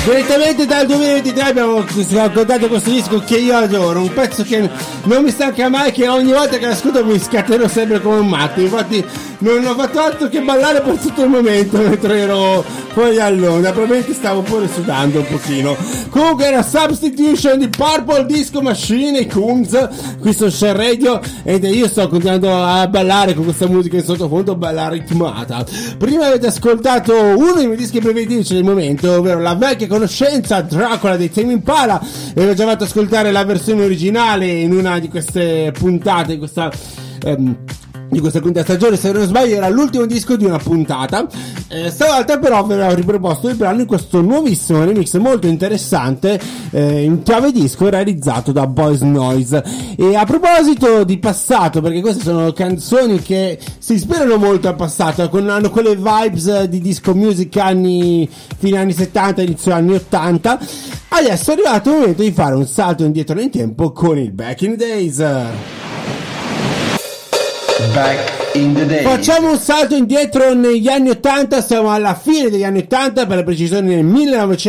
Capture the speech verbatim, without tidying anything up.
Direttamente dal duemilaventitré abbiamo ascoltato questo disco che io adoro, un pezzo che non mi stanca mai, che ogni volta che l'ascolto mi scateno sempre come un matto. Infatti non ho fatto altro che ballare per tutto il momento mentre ero fuori all'onda, probabilmente stavo pure sudando un pochino. Comunque era Substitution di Purple Disco Machine e Kunz qui su Share Radio, ed io sto continuando a ballare con questa musica in sottofondo, bella ritmata. Prima avete ascoltato uno dei miei dischi preferiti del momento, ovvero la vecchia conoscenza Dracula dei Tame Impala, e vi ho già fatto ascoltare la versione originale in una di queste puntate, in questa ehm, di questa quinta stagione, se non sbaglio era l'ultimo disco di una puntata. Eh, stavolta però ve l'ho riproposto il brano in questo nuovissimo remix molto interessante, eh, in chiave disco, realizzato da Boys Noise. E a proposito di passato, perché queste sono canzoni che si ispirano molto al passato, con, hanno quelle vibes di disco music anni fine anni settanta, inizio anni ottanta, adesso è arrivato il momento di fare un salto indietro nel tempo con il Back in the Days. Back in the day. Facciamo un salto indietro negli anni ottanta, siamo alla fine degli anni ottanta, per la precisione nel millenovecento